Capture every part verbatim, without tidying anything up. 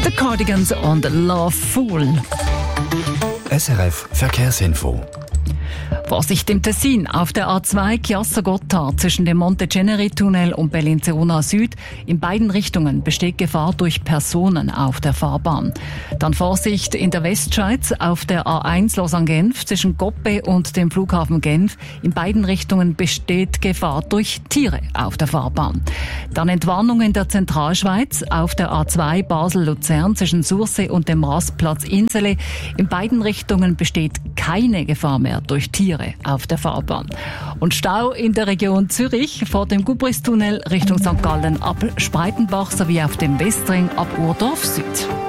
The Cardigans und Love Fool. S R F Verkehrsinfo. Vorsicht im Tessin. Auf der A zwei Chiasso-Gotthard zwischen dem Monte-Ceneri-Tunnel und Bellinzona Süd. In beiden Richtungen besteht Gefahr durch Personen auf der Fahrbahn. Dann Vorsicht in der Westschweiz auf der A eins Lausanne-Genf zwischen Goppe und dem Flughafen Genf. In beiden Richtungen besteht Gefahr durch Tiere auf der Fahrbahn. Dann Entwarnung in der Zentralschweiz auf der A zwei Basel-Luzern zwischen Sursee und dem Rastplatz Insele. In beiden Richtungen besteht keine Gefahr mehr durch Tiere auf der Fahrbahn. Und Stau in der Region Zürich vor dem Gubristunnel Richtung Sankt Gallen ab Spreitenbach sowie auf dem Westring ab Urdorf Süd.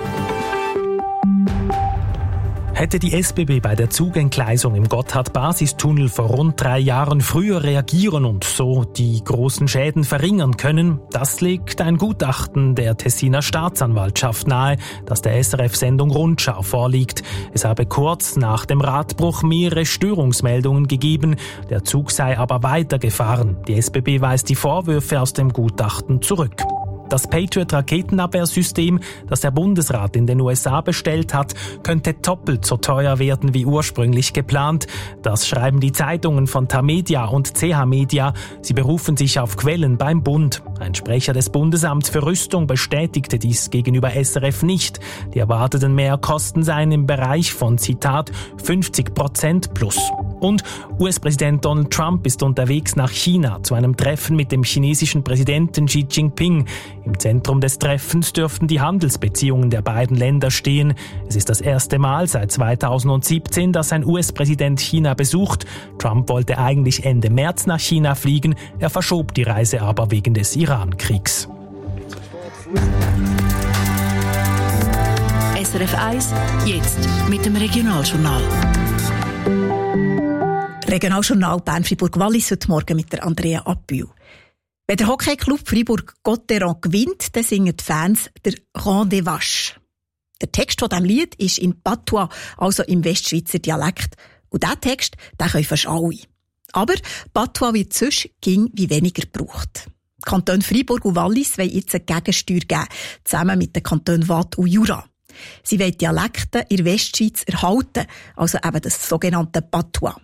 Hätte die S B B bei der Zugentgleisung im Gotthard-Basistunnel vor rund drei Jahren früher reagieren und so die großen Schäden verringern können, das legt ein Gutachten der Tessiner Staatsanwaltschaft nahe, das der S R F-Sendung Rundschau vorliegt. Es habe kurz nach dem Radbruch mehrere Störungsmeldungen gegeben, der Zug sei aber weitergefahren. Die S B B weist die Vorwürfe aus dem Gutachten zurück. Das Patriot-Raketenabwehrsystem, das der Bundesrat in den U S A bestellt hat, könnte doppelt so teuer werden wie ursprünglich geplant. Das schreiben die Zeitungen von Tamedia und C H Media. Sie berufen sich auf Quellen beim Bund. Ein Sprecher des Bundesamts für Rüstung bestätigte dies gegenüber S R F nicht. Die erwarteten Mehrkosten seien im Bereich von, Zitat, fünfzig Prozent plus. Und U S-Präsident Donald Trump ist unterwegs nach China zu einem Treffen mit dem chinesischen Präsidenten Xi Jinping. Im Zentrum des Treffens dürften die Handelsbeziehungen der beiden Länder stehen. Es ist das erste Mal seit zweitausendsiebzehn, dass ein U S-Präsident China besucht. Trump wollte eigentlich Ende März nach China fliegen. Er verschob die Reise aber wegen des Iran-Kriegs. S R F eins, jetzt mit dem Regionaljournal. Regionaljournal Bern-Fribourg-Wallis heute Morgen mit der Andrea Appühl. Wenn der Hockeyclub Fribourg-Gotteron gewinnt, dann singen die Fans der Rang des Vaches. Der Text von diesem Lied ist in Patois, also im Westschweizer Dialekt. Und diesen Text, den können fast alle. Aber Patois wird sonst ging wie weniger gebraucht. Die Kantone Fribourg und Wallis wollen jetzt eine Gegensteuer geben, zusammen mit den Kantonen Waadt und Jura. Sie wollen Dialekte in der Westschweiz erhalten, also eben das sogenannte Patois.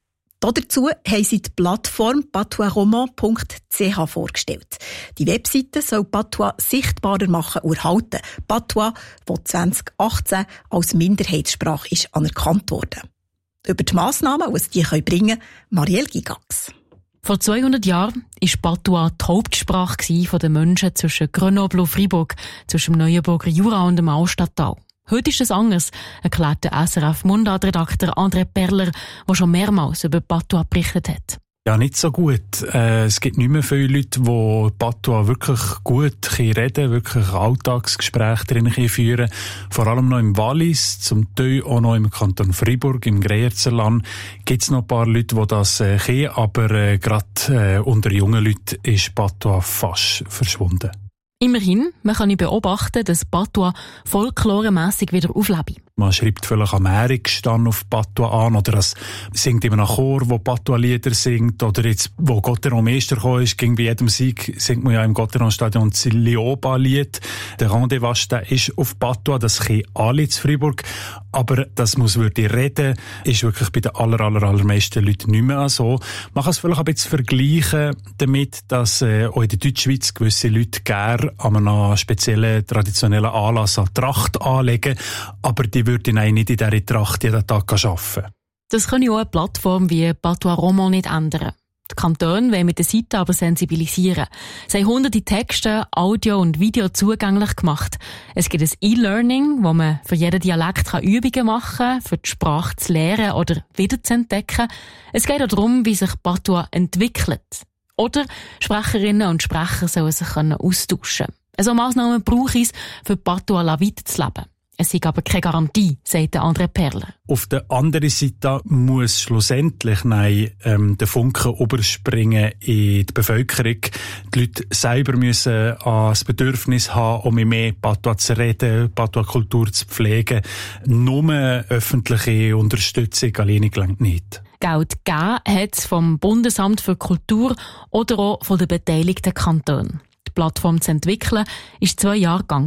Dazu haben sie die Plattform patoisroman punkt c h vorgestellt. Die Webseite soll Patois sichtbarer machen und erhalten. Patois, das zwanzig achtzehn als Minderheitssprache ist anerkannt wurde. Über die Massnahmen, die es die bringen können, Marielle Gigax. Vor zweihundert Jahren war Patois die Hauptsprache der Menschen zwischen Grenoble und Fribourg, zwischen dem Neuenburger Jura und dem Altstadttal. Heute ist es anders, erklärt der S R F-Mundart-Redakteur André Perler, der schon mehrmals über Patois berichtet hat. Ja, nicht so gut. Äh, es gibt nicht mehr viele Leute, die Patois wirklich gut reden, wirklich Alltagsgespräche drin führen. Vor allem noch im Wallis, zum Teil auch noch im Kanton Fribourg, im Greyerzenland, gibt es noch ein paar Leute, die das äh, können, aber äh, gerade äh, unter jungen Leuten ist Patois fast verschwunden. Immerhin, man kann beobachten, dass Patois folkloremässig wieder auflebe. Man schreibt vielleicht am Ährigsstand auf Patois an oder es singt immer ein Chor, wo Patois-Lieder singt. Oder jetzt, wo Gotteron Meister gekommen ist, ging bei jedem Sieg, singt man ja im Gotteron-Stadion das Lioba-Lied. Der Rang des Vaches, der ist auf Patois, das können alle zu Fribourg. Aber das muss wirklich reden, ist wirklich bei den aller, aller, allermeisten Leuten nicht mehr so. Man kann es vielleicht ein bisschen vergleichen damit, dass äh, auch in der Deutschschweiz gewisse Leute gerne an einem speziellen, traditionellen Anlass eine Tracht anlegen, aber die würden nicht in dieser Tracht jeden Tag arbeiten. Das kann ja auch eine Plattform wie patoisroman nicht ändern. Die Kantone wollen mit der Seite aber sensibilisieren. Sie haben hunderte Texte, Audio und Video zugänglich gemacht. Es gibt ein E-Learning, wo man für jeden Dialekt Übungen machen kann, für die Sprache zu lernen oder wieder zu entdecken. Es geht auch darum, wie sich Patois entwickelt. Oder Sprecherinnen und Sprecher sollen sich austauschen können. Also Massnahmen brauche ich, für Patois weiterzuleben. Es ist aber keine Garantie, sagt André Perler. Auf der anderen Seite muss schlussendlich nein, ähm, der Funken überspringen in die Bevölkerung. Die Leute selber müssen äh, das Bedürfnis haben, um mehr Patois zu reden, Patois-Kultur zu pflegen. Nur öffentliche Unterstützung alleine gelangt nicht. Geld gegeben hat es vom Bundesamt für Kultur oder auch von den beteiligten Kantonen. Die Plattform zu entwickeln ist zwei Jahre gegangen.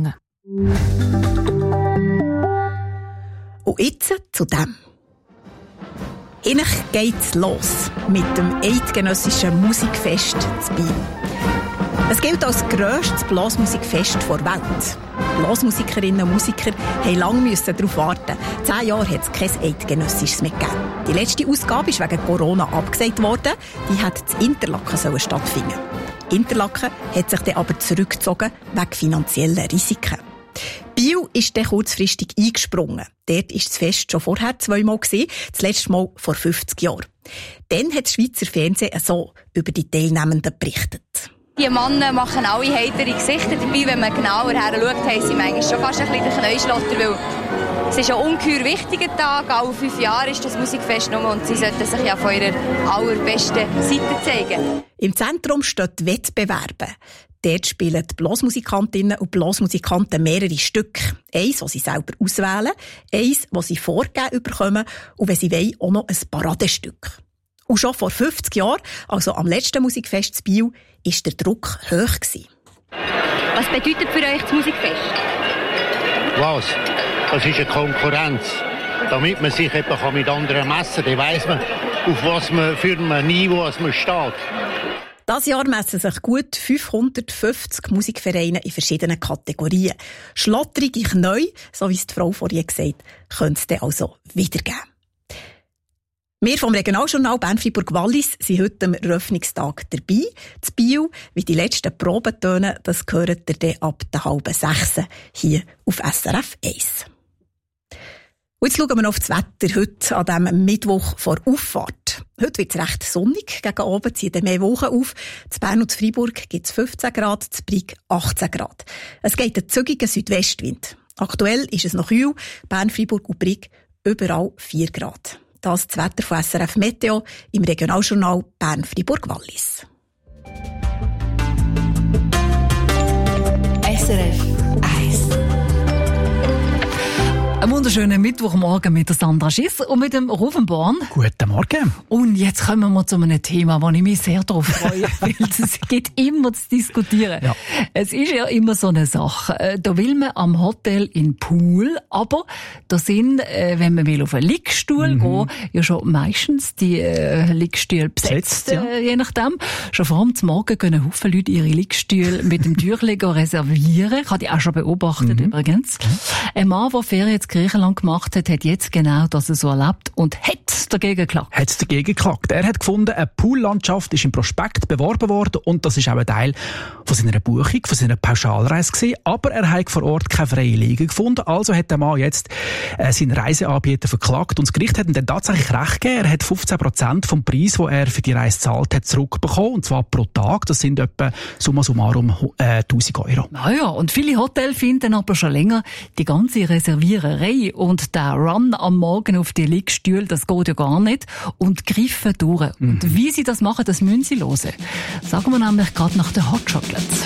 Und jetzt zu dem. Hinech geht's los mit dem Eidgenössischen Musikfest zu Biel. Es gilt als grösstes Blasmusikfest der Welt. Blasmusikerinnen und Musiker mussten lange darauf warten. Zehn Jahre hat es kein Eidgenössisches mehr gegeben. Die letzte Ausgabe ist wegen Corona abgesagt worden. Die hat in Interlaken sollen stattfinden. Interlaken hat sich dann aber zurückgezogen wegen finanzieller Risiken. Biel ist dann kurzfristig eingesprungen. Dort war das Fest schon vorher zweimal gewesen, das letzte Mal vor fünfzig Jahren. Dann hat das Schweizer Fernsehen so über die Teilnehmenden berichtet. Die Männer machen alle heitere Gesichter dabei. Wenn man genauer her schaut, haben sie manchmal schon fast ein bisschen den Knäuschlotter, weil es ist ein ungeheuer wichtiger Tag. Alle fünf Jahre ist das Musikfest nur und sie sollten sich ja von ihrer allerbesten Seite zeigen. Im Zentrum stehen die Wettbewerbe. Dort spielen die Blasmusikantinnen und Blasmusikanten mehrere Stücke. Eins, das sie selber auswählen, eins, das sie vorgegeben bekommen und wenn sie wollen, auch noch ein Paradestück. Und schon vor fünfzig Jahren, also am letzten Musikfest in Biel, war der Druck hoch gewesen. Was bedeutet für euch das Musikfest? Was? Das ist eine Konkurrenz. Damit man sich eben mit anderen messen kann, dann weiss man, auf was man für ein Niveau man steht. Dieses Jahr messen sich gut fünfhundertfünfzig Musikvereine in verschiedenen Kategorien. Schlotterige Knie, so wie es die Frau vorhin gesagt hat, könnte es dann also wiedergeben. Wir vom Regionaljournal Bern-Fribourg-Wallis sind heute am Eröffnungstag dabei. Das Biel, wie die letzten Probentöne, das gehört ihr dann ab der halben sechs hier auf S R F eins. Und jetzt schauen wir noch auf das Wetter heute an diesem Mittwoch vor Auffahrt. Heute wird es recht sonnig, gegen oben ziehen dann mehr Wolken auf. In Bern und Freiburg gibt es fünfzehn Grad, in Brig achtzehn Grad. Es geht ein zügiger Südwestwind. Aktuell ist es noch kühl, Bern, Freiburg und Brig überall vier Grad. Das ist das Wetter von S R F Meteo im Regionaljournal Bern-Fribourg-Wallis. S R F eins. Einen wunderschönen Mittwochmorgen mit der Sandra Schiss und mit dem Rufen Born. Guten Morgen. Und jetzt kommen wir zu einem Thema, wo ich mich sehr darauf freue, weil es geht immer zu diskutieren. Ja. Es ist ja immer so eine Sache. Da will man am Hotel in den Pool, aber da sind, wenn man will auf einen Liegstuhl mhm. gehen, ja schon meistens die äh, Liegstühle besetzt, besetzt ja. äh, je nachdem. Schon vor allem zum Morgen gehen ein Haufen Leute ihre Liegstühle mit dem Türchen reservieren. Ich habe die auch schon beobachtet mhm. übrigens. Ein Mann, der Ferien jetzt Griechenland gemacht hat, hat jetzt genau das so erlebt und hat dagegen geklagt. Hat dagegen geklagt. Er hat gefunden, eine Poollandschaft ist im Prospekt beworben worden und das ist auch ein Teil von seiner Buchung, von seiner Pauschalreise gewesen. Aber er hat vor Ort keine freie Liege gefunden. Also hat der Mann jetzt äh, seinen Reiseanbieter verklagt und das Gericht hat ihm dann tatsächlich recht gegeben. Er hat fünfzehn Prozent vom Preis, den er für die Reise gezahlt hat, zurückbekommen. Und zwar pro Tag. Das sind etwa summa summarum äh, tausend Euro. Naja, und viele Hotels finden aber schon länger die ganze Reserviererei und der Run am Morgen auf die Liegestühle, das geht ja gar nicht. Und greifen durch. Mhm. Und wie sie das machen, das müssen sie hören. Sagen wir nämlich gerade nach den Hot Chocolates.